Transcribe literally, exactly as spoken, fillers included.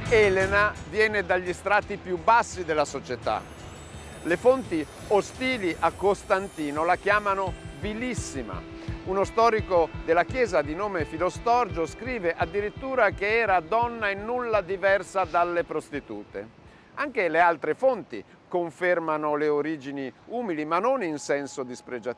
Elena viene dagli strati più bassi della società. Le fonti ostili a Costantino la chiamano vilissima. Uno storico della Chiesa di nome Filostorgio scrive addirittura che era donna in nulla diversa dalle prostitute. Anche le altre fonti confermano le origini umili, ma non in senso dispregiativo.